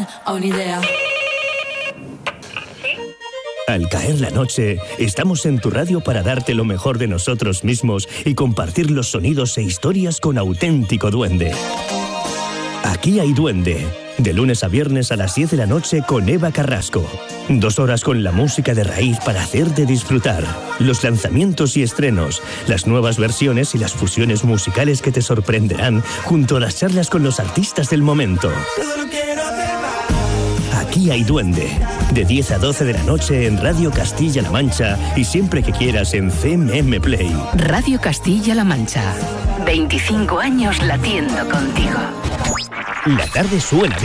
plan o una idea. Al caer la noche, estamos en tu radio para darte lo mejor de nosotros mismos y compartir los sonidos e historias con auténtico duende. Aquí hay Duende, de lunes a viernes a las 10 de la noche con Eva Carrasco. 2 horas con la música de raíz para hacerte disfrutar. Los lanzamientos y estrenos, las nuevas versiones y las fusiones musicales que te sorprenderán junto a las charlas con los artistas del momento. Aquí hay Duende, de 10 a 12 de la noche en Radio Castilla-La Mancha y siempre que quieras en CMM Play. Radio Castilla-La Mancha, 25 años latiendo contigo. La tarde suena